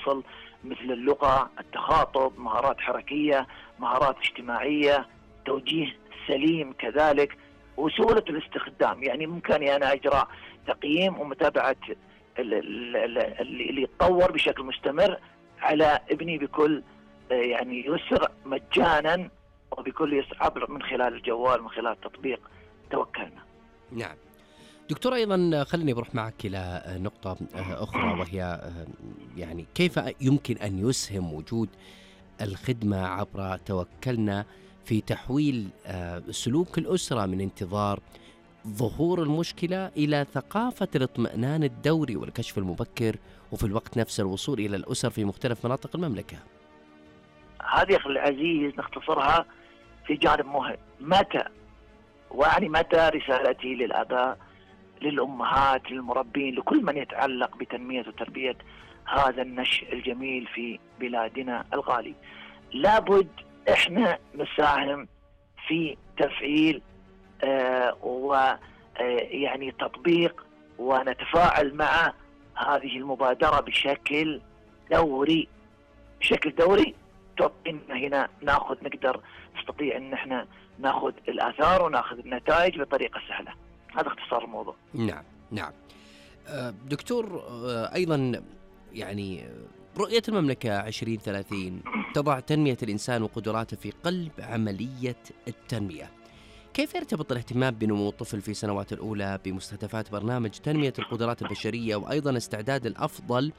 الطفل، مثل اللغة، التخاطب، مهارات حركية، مهارات اجتماعية، توجيه سليم كذلك، وسهولة الاستخدام. يعني ممكن أنا أجرى تقييم ومتابعة اللي يتطور بشكل مستمر على ابني بكل يعني يسر مجانا وبكل يسر عبر من خلال الجوال، من خلال تطبيق توكلنا. نعم دكتور، أيضا خلني بروح معك إلى نقطة أخرى، وهي يعني كيف يمكن أن يسهم وجود الخدمة عبر توكلنا في تحويل سلوك الأسرة من انتظار ظهور المشكلة إلى ثقافة الاطمئنان الدوري والكشف المبكر، وفي الوقت نفسه الوصول إلى الأسر في مختلف مناطق المملكة. هذه أخي العزيز نختصرها في جانب مهم. متى، ويعني متى رسالتي للآباء، للأمهات، للمربين، لكل من يتعلق بتنمية وتربية هذا النشء الجميل في بلادنا الغالي، لابد إحنا نساهم في تفعيل ويعني تطبيق ونتفاعل مع هذه المبادرة بشكل دوري. هنا نقدر نستطيع ان احنا ناخذ الآثار وناخذ النتائج بطريقة سهلة. هذا اختصار الموضوع. نعم دكتور، أيضا يعني رؤية المملكة 2030 تضع تنمية الإنسان وقدراته في قلب عملية التنمية. كيف يرتبط الاهتمام بنمو الطفل في السنوات الأولى بمستهدفات برنامج تنمية القدرات البشرية وأيضا استعداد الأفضل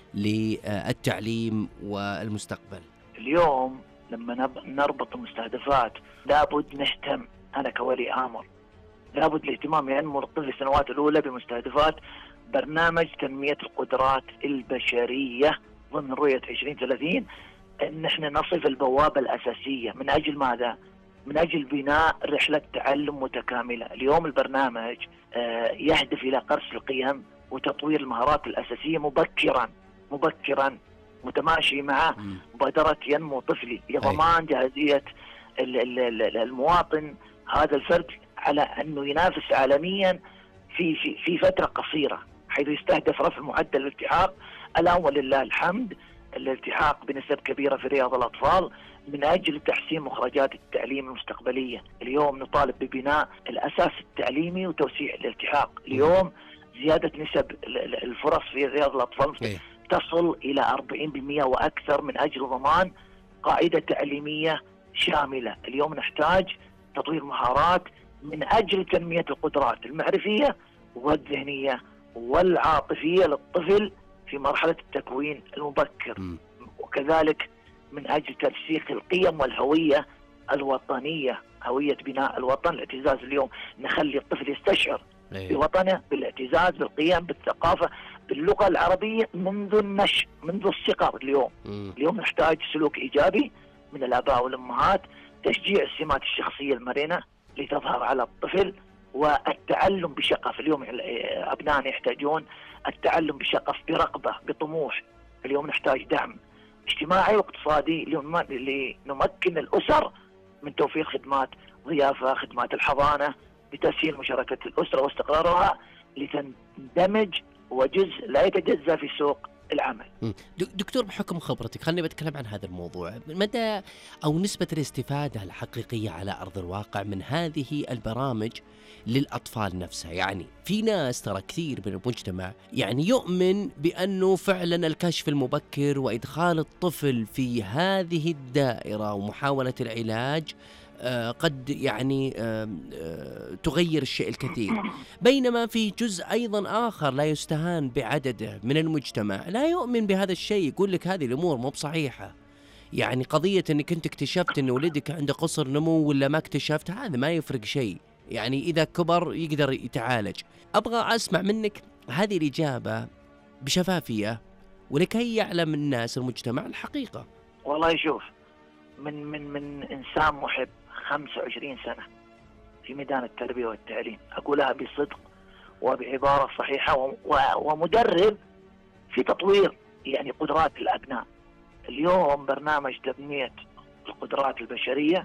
للتعليم والمستقبل؟ اليوم لما نربط المستهدفات لابد نهتم، أنا كولي أمر لابد الاهتمام ينمو الطفل في السنوات الأولى بمستهدفات برنامج تنمية القدرات البشرية ضمن رؤية 2030، أن احنا نصف البوابة الأساسية. من أجل ماذا؟ من أجل بناء رحلة تعلم متكاملة. اليوم البرنامج يهدف إلى قرص القيم وتطوير المهارات الأساسية مبكرا متماشي مع مبادرة ينمو طفلي لضمان جاهزية المواطن، هذا الفرد، على أنه ينافس عالميا في فترة قصيرة، حيث يستهدف رفع معدل الالتحاق. الآن ولله الحمد الالتحاق بنسب كبيرة في رياض الأطفال من أجل تحسين مخرجات التعليم المستقبلية. اليوم نطالب ببناء الأساس التعليمي وتوسيع الالتحاق. اليوم زيادة نسب الفرص في رياض الأطفال تصل إلى 40% وأكثر من أجل ضمان قاعدة تعليمية شاملة. اليوم نحتاج تطوير مهارات من أجل تنمية القدرات المعرفية والذهنية والعاطفية للطفل في مرحلة التكوين المبكر، وكذلك من أجل ترسيخ القيم والهوية الوطنية، هوية بناء الوطن، الاعتزاز. اليوم نخلي الطفل يستشعر بوطنه، بالاعتزاز، بالقيم، بالثقافة، باللغة العربية منذ النشء، منذ الصغر. اليوم نحتاج سلوك إيجابي من الآباء والأمهات، تشجيع السمات الشخصية المرنة لتظهر على الطفل، والتعلم بشغف. اليوم أبنائنا يحتاجون التعلم بشغف، برغبة، بطموح. اليوم نحتاج دعم اجتماعي واقتصادي لنمكن الأسر من توفير خدمات ضيافة، خدمات الحضانة، بتسهيل مشاركة الأسرة واستقرارها لتندمج وجزء لا يتجزأ في سوق العمل. دكتور، بحكم خبرتك خليني بتكلم عن هذا الموضوع. مدى أو نسبة الاستفادة الحقيقية على أرض الواقع من هذه البرامج للأطفال نفسها؟ يعني في ناس ترى كثير من المجتمع يعني يؤمن بأنه فعلا الكشف المبكر وإدخال الطفل في هذه الدائرة ومحاولة العلاج قد يعني تغير الشيء الكثير، بينما في جزء أيضا آخر لا يستهان بعدده من المجتمع لا يؤمن بهذا الشيء، يقول لك هذه الأمور مو بصحيحة. يعني قضية أنك أنت اكتشفت أن ولدك عنده قصر نمو ولا ما اكتشفت، هذا ما يفرق شيء، يعني إذا كبر يقدر يتعالج. أبغى أسمع منك هذه الإجابة بشفافية ولكي يعلم الناس المجتمع الحقيقة. والله شوف، من إنسان محب 25 سنة في ميدان التربية والتعليم، أقولها بصدق وبعبارة صحيحة، ومدرب في تطوير يعني قدرات الأبناء. اليوم برنامج تنمية القدرات البشرية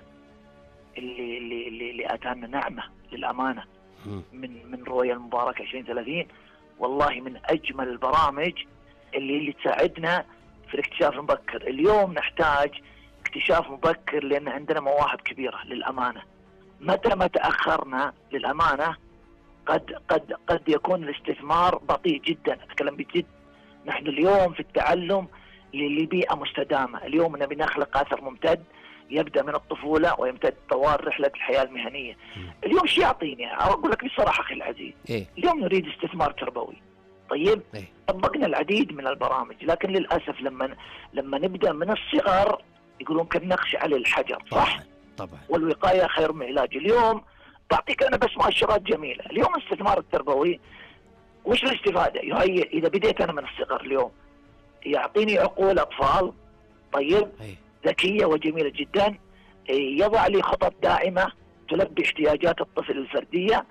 اللي أتانا نعمة للأمانة من رؤية المباركة 2030، والله من أجمل البرامج اللي تساعدنا في الاكتشاف المبكر. اليوم نحتاج اكتشاف مبكر لأن عندنا مواهب كبيرة للأمانة. متى ما تأخرنا للأمانة قد يكون الاستثمار بطيء جدا. أتكلم بجد. نحن اليوم في التعلم لبيئة مستدامة. اليوم نبي نخلق أثر ممتد يبدأ من الطفولة ويمتد طوال رحلة الحياة المهنية. اليوم شو يعطيني؟ أقول لك بصراحة أخي العزيز، اليوم نريد استثمار تربوي. طيب طبقنا العديد من البرامج، لكن للأسف لما نبدأ من الصغر يقولون كالنقش على الحجر، صح؟ طبعا. والوقاية خير من العلاج. اليوم بعطيك أنا بس مؤشرات جميلة. اليوم الاستثمار التربوي وش الاستفادة؟ إذا بديت أنا من الصغر اليوم يعطيني عقول أطفال طيب ذكية وجميلة جدا، يضع لي خطط دائمة تلبي احتياجات الطفل الفردية.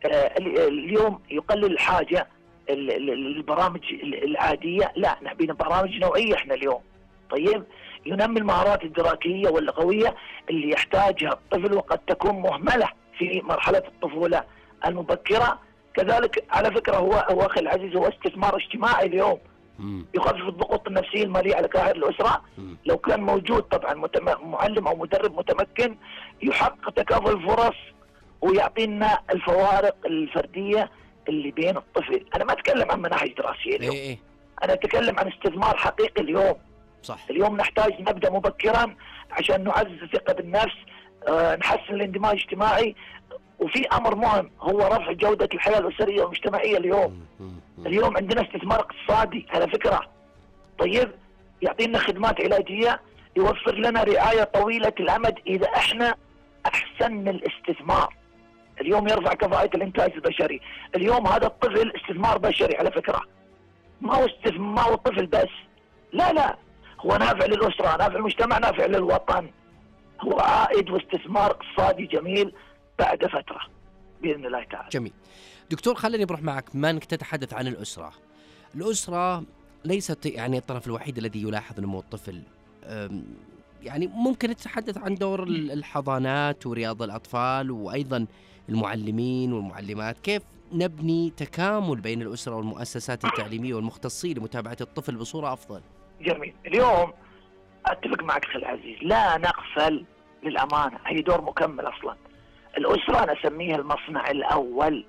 اليوم يقلل الحاجة البرامج العادية، لا نبي برامج نوعية احنا اليوم. طيب ينمي المهارات الإدراكية واللغوية اللي يحتاجها الطفل وقد تكون مهملة في مرحلة الطفولة المبكرة. كذلك على فكرة هو أخي العزيز هو استثمار اجتماعي اليوم، يخفف الضغوط النفسية المالية على كاهل الأسرة. لو كان موجود طبعا معلم أو مدرب متمكن يحقق تكافؤ الفرص ويعطينا الفوارق الفردية اللي بين الطفل. أنا ما أتكلم عن مناهج دراسية اليوم، أنا أتكلم عن استثمار حقيقي اليوم. صح. اليوم نحتاج نبدأ مبكرا عشان نعزز الثقة بالنفس، نحسن الاندماج الاجتماعي. وفي أمر مهم هو رفع جودة الحياة الأسرية والمجتمعية اليوم. اليوم عندنا استثمار اقتصادي على فكرة. طيب يعطينا خدمات علاجية، يوفر لنا رعاية طويلة الأمد إذا احنا أحسن الاستثمار. اليوم يرفع كفاءة الإنتاج البشري. اليوم هذا الطفل استثمار بشري على فكرة، ما هو طفل بس، لا هو نافع للأسرة، نافع للمجتمع، نافع للوطن. هو عائد واستثمار اقتصادي جميل بعد فترة بإذن الله تعالى. جميل. دكتور خليني بروح معك ما نتحدث عن الأسرة. الأسرة ليست يعني الطرف الوحيد الذي يلاحظ نمو الطفل. يعني ممكن نتحدث عن دور الحضانات ورياض الأطفال وأيضا المعلمين والمعلمات. كيف نبني تكامل بين الأسرة والمؤسسات التعليمية والمختصين لمتابعة الطفل بصورة أفضل؟ جميل. اليوم أتفق معك أخي العزيز، لا نغفل للأمانة، هي دور مكمل أصلا. الأسرة أنا أسميها المصنع الأول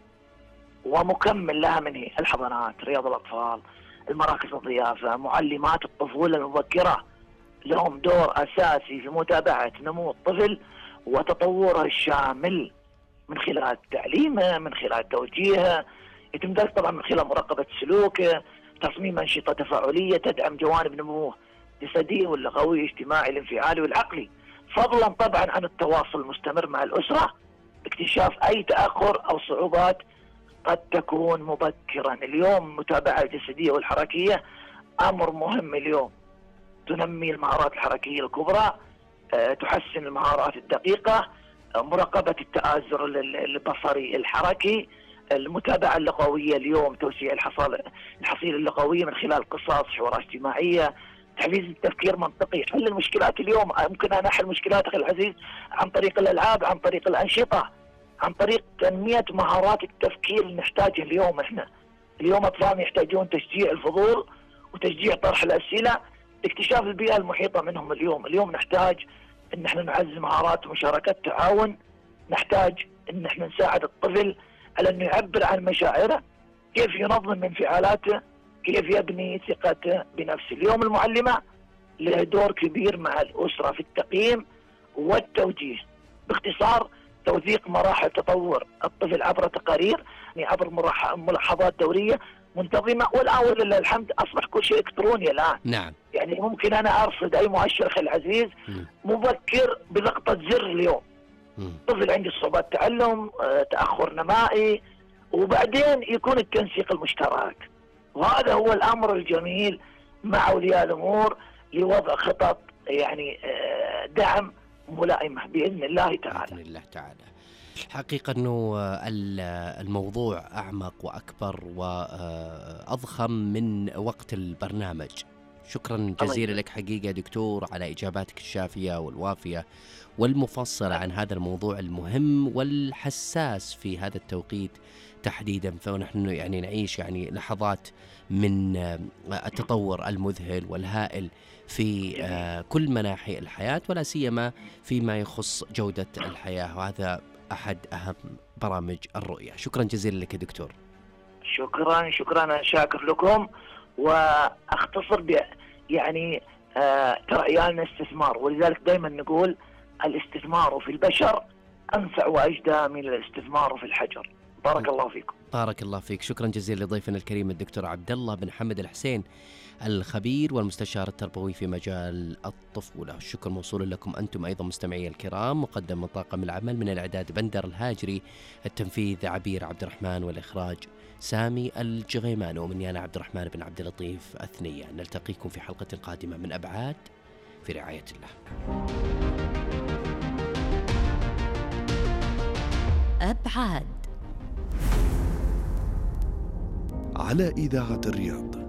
ومكمل لها من هي الحضانات، رياض الأطفال، المراكز الضيافة، معلمات الطفولة المبكرة، لهم دور أساسي في متابعة نمو الطفل وتطوره الشامل من خلال تعليمه، من خلال توجيهه، يتم ذلك طبعا من خلال مراقبة سلوكه، تصميم أنشطة تفاعلية تدعم جوانب نموه الجسدي واللغوي الاجتماعي الانفعالي والعقلي، فضلا طبعا عن التواصل المستمر مع الأسرة باكتشاف أي تأخر أو صعوبات قد تكون مبكرا. اليوم المتابعة الجسدية والحركية أمر مهم اليوم، تنمي المهارات الحركية الكبرى، تحسن المهارات الدقيقة، مراقبة التآزر البصري الحركي، المتابعة اللغوية اليوم، توسيع الحصيلة اللغوية من خلال قصص، حوارات اجتماعية، تحفيز التفكير منطقي، حل المشكلات. اليوم ممكن أنا أحل مشكلات أخي العزيز عن طريق الألعاب، عن طريق الأنشطة، عن طريق تنمية مهارات التفكير اللي نحتاجها اليوم. احنا اليوم أطفالنا يحتاجون تشجيع الفضول وتشجيع طرح الأسئلة، اكتشاف البيئة المحيطة منهم. اليوم نحتاج ان احنا نعزز مهارات ومشاركة تعاون، نحتاج ان احنا نساعد الطفل على انه يعبر عن مشاعره، كيف ينظم من انفعالاته، كيف يبني ثقته بنفسه. اليوم المعلمة لها دور كبير مع الأسرة في التقييم والتوجيه. باختصار توثيق مراحل تطور الطفل عبر تقارير، يعني عبر ملاحظات دورية منتظمة. والآن ولله الحمد أصبح كل شيء إلكتروني الآن. نعم. يعني ممكن أنا أرصد أي مؤشر أخي العزيز مبكر بضغطة زر اليوم. طفل عنده صعوبات تعلم، تأخر نمائي، وبعدين يكون التنسيق المشترك. وهذا هو الأمر الجميل مع أولياء الأمور لوضع خطط يعني دعم ملائمة بإذن الله تعالى. بإذن الله تعالى. حقيقة أنه الموضوع أعمق وأكبر وأضخم من وقت البرنامج. شكرا جزيلا لك حقيقة دكتور على إجاباتك الشافية والوافية والمفصلة عن هذا الموضوع المهم والحساس في هذا التوقيت تحديدا، فنحن يعني نعيش يعني لحظات من التطور المذهل والهائل في كل مناحي الحياة، ولا سيما فيما يخص جودة الحياة، وهذا أحد أهم برامج الرؤية. شكرا جزيلا لك يا دكتور. شكرا، أنا شاكر لكم. وأختصر يعني ترى عيالنا استثمار، ولذلك دائما نقول الاستثمار في البشر أنفع وأجدى من الاستثمار في الحجر. بارك الله فيكم. بارك الله فيك. شكرا جزيلا لضيفنا الكريم الدكتور عبد الله بن حمد الحسين، الخبير والمستشار التربوي في مجال الطفولة. الشكر موصول لكم أنتم أيضا مستمعي الكرام. مقدم من طاقم العمل، من الإعداد بندر الهاجري، التنفيذ عبير عبد الرحمن، والإخراج سامي الجغيمان، ومني أنا عبد الرحمن بن عبد اللطيف أثنية. نلتقيكم في حلقة قادمة من أبعاد، في رعاية الله. أبعاد على إذاعة الرياض.